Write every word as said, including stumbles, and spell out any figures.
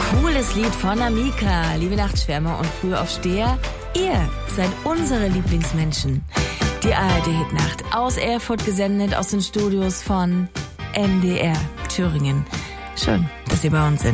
Cooles Lied von Amika. Liebe Nachtschwärmer und Frühaufsteher, ihr seid unsere Lieblingsmenschen. Die A R D-Hitnacht aus Erfurt gesendet aus den Studios von M D R Thüringen. Schön, dass ihr bei uns sind.